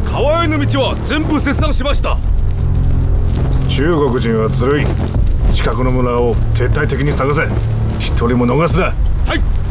川への道は全部切断しました。 中国人はずるい。近くの村を撤退的に探せ。一人も逃すな。 はい。